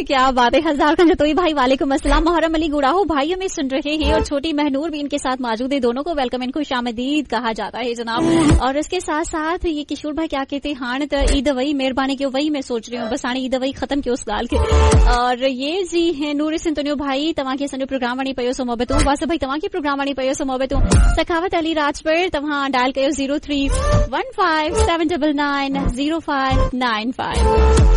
क्या बात है। हजार खान जतोई भाई वालेकुम अस्सलाम। मोहर्रम अली गुड़ाहो भाई हमें सुन रहे हैं और छोटी महनूर भी इनके साथ मौजूद है। दोनों को वेलकम एंड खुशामदीद कहा जाता है जनाब। और इसके साथ साथ ये किशोर भाई क्या कहते हैं, हाण त ईद वही मेहरबानी क्यों, वही मैं सोच रही हूँ बस हाणे ईद वही खत्म क्यों उस गाल के। और ये जी है नूर सिंतनियो भाई तव्हां खे असांजो प्रोग्राम वणी पियो सो मोहबतूं। वासि भाई तव्हां खे प्रोग्राम वणी पियो सो मोहबतूं। सखावत अली राजपुर तव्हां डायल कयो 0315799095।